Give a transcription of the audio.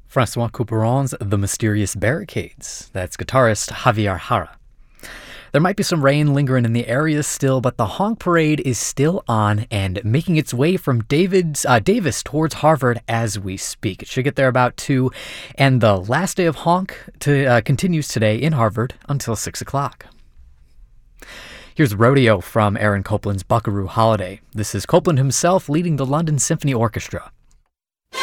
Francois Couperon's The Mysterious Barricades. That's guitarist Javier Jara. There might be some rain lingering in the area still, but the Honk Parade is still on and making its way from Davis towards Harvard as we speak. It should get there about 2, and the last day of Honk continues today in Harvard until 6 o'clock. Here's Rodeo from Aaron Copland's Buckaroo Holiday. This is Copland himself leading the London Symphony Orchestra.